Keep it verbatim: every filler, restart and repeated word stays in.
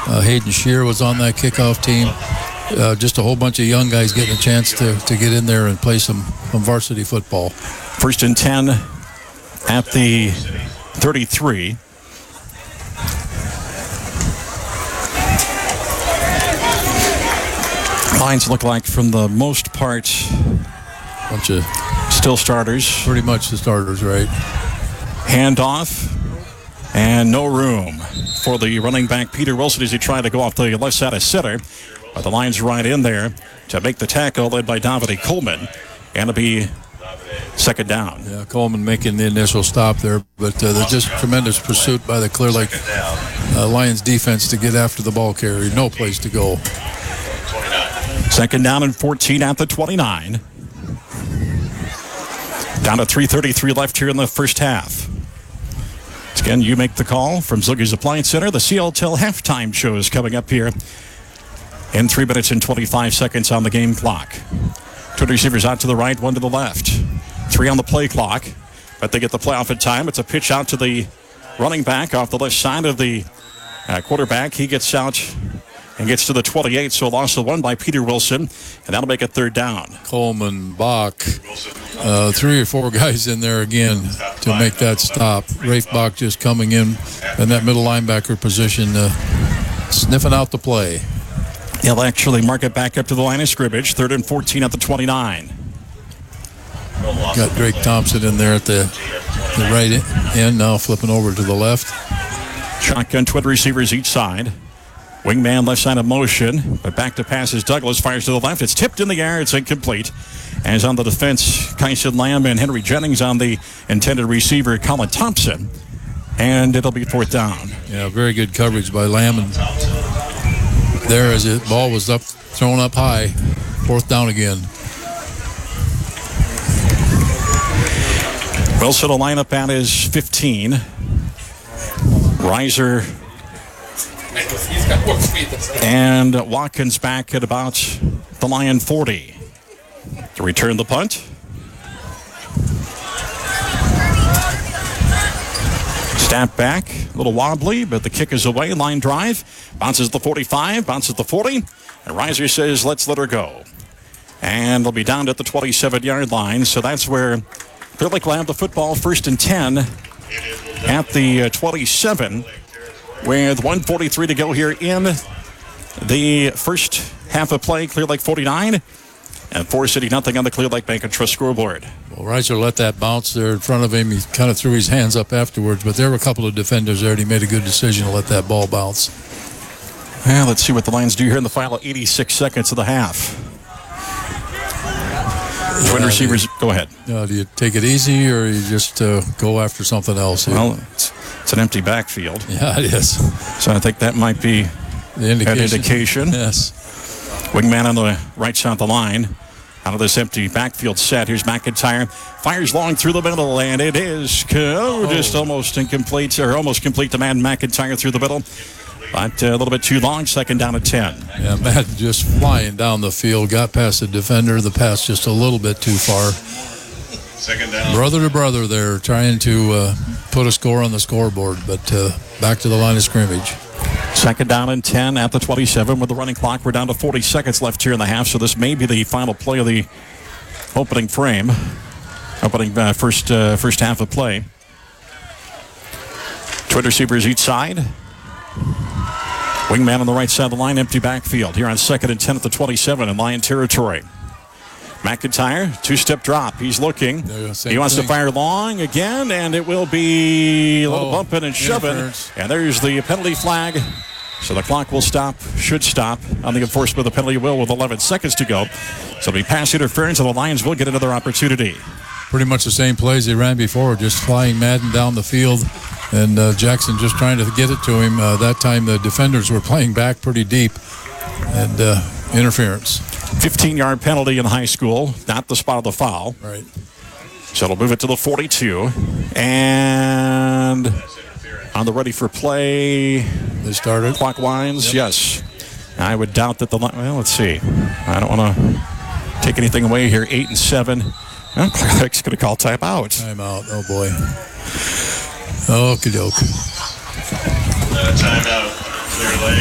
Uh, Hayden Shear was on that kickoff team. Uh, just a whole bunch of young guys getting a chance to, to get in there and play some, some varsity football. First and ten at the thirty-three. Lines look like, from the most part, bunch of still starters. Pretty much the starters, right? Handoff, and no room for the running back, Peter Wilson, as he tried to go off the left side of center. But the line's right in there to make the tackle, led by Davide Coleman. And it'll be second down. Yeah, Coleman making the initial stop there, but uh, there's just tremendous pursuit by the Clear Lake uh, Lions defense to get after the ball carrier. No place to go. Second down and fourteen at the twenty-nine. Down to three thirty-three left here in the first half. Again, you make the call from Zilger's Appliance Center. The C L T L halftime show is coming up here in three minutes and twenty-five seconds on the game clock. Two receivers out to the right, one to the left. Three on the play clock, but they get the playoff in time. It's a pitch out to the running back off the left side of the uh, quarterback. He gets out and gets to the twenty-eight, so loss of one by Peter Wilson, and that'll make it third down. Coleman, Bach, uh, three or four guys in there again to make that stop. Rafe Bach just coming in in that middle linebacker position, uh, sniffing out the play. He'll actually mark it back up to the line of scrimmage, third and fourteen at the twenty-nine. Got Drake Thompson in there at the, the right end, now flipping over to the left. Shotgun, twin receivers each side. Wingman left side of motion, but back to pass is Douglas, fires to the left. It's tipped in the air, it's incomplete. As on the defense, Kyson Lamb and Henry Jennings on the intended receiver, Colin Thompson. And it'll be fourth down. Yeah, very good coverage by Lamb. And there as the ball was up, thrown up high, fourth down again. Wilson will line up at his fifteen. Reiser and Watkins back at about the Lion forty to return the punt. Snap back, a little wobbly, but the kick is away. Line drive, bounces the forty-five, bounces the forty, and Reiser says, let's let her go. And they'll be down at the twenty-seven-yard line, so that's where Clear Lake will have the football, first and ten at the uh, twenty-seven, with one forty-three to go here in the first half of play. Clear Lake forty-nine and Forest City nothing on the Clear Lake Bank and Trust scoreboard. Well, Reiser let that bounce there in front of him. He kind of threw his hands up afterwards, but there were a couple of defenders there, and he made a good decision to let that ball bounce. Well, let's see what the Lions do here in the final eighty-six seconds of the half. Twin receivers, go ahead. Uh, do you take it easy, or you just uh, go after something else? Well, it's, it's an empty backfield. Yeah, it is. So I think that might be the indication. An indication. Yes. Wingman on the right side of the line. Out of this empty backfield set, here's McIntyre. Fires long through the middle, and it is oh, just almost incomplete, or almost complete to Matt McIntyre through the middle. But uh, a little bit too long, second down at ten. Yeah, Matt just flying down the field, got past the defender. The pass just a little bit too far. Second down. Brother to brother there, trying to uh, put a score on the scoreboard, but uh, back to the line of scrimmage. Second down and ten at the twenty-seven with the running clock. We're down to forty seconds left here in the half, so this may be the final play of the opening frame. Opening uh, first, uh, first half of play. Twin receivers each side. Wingman on the right side of the line, empty backfield. Here on second and ten at the twenty-seven in Lion territory. McIntyre, two-step drop. He's looking. Yeah, he wants thing. to fire long again, and it will be a little oh, bumping and shoving. And there's the penalty flag. So the clock will stop, should stop, on the enforcement of the penalty will with eleven seconds to go. So it'll be pass interference, and the Lions will get another opportunity. Pretty much the same plays they ran before, just flying Madden down the field, and uh, Jackson just trying to get it to him. Uh, that time the defenders were playing back pretty deep, and uh, interference. fifteen-yard penalty in high school, not the spot of the foul. Right. So it'll move it to the forty-two. And on the ready for play. They started. Clock winds, yep. Yes. I would doubt that the, well, let's see. I don't want to take anything away here. Eight and seven. Well, Clear Lake's going to call timeout. Timeout, oh boy. Okie doke. Uh, timeout, Clear Lake.